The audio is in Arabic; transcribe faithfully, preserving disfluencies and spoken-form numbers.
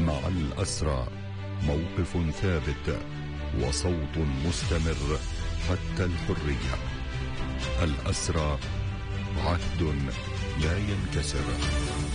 مع الأسرى موقف ثابت وصوت مستمر حتى الحرية. الأسرى عهد لا ينكسر.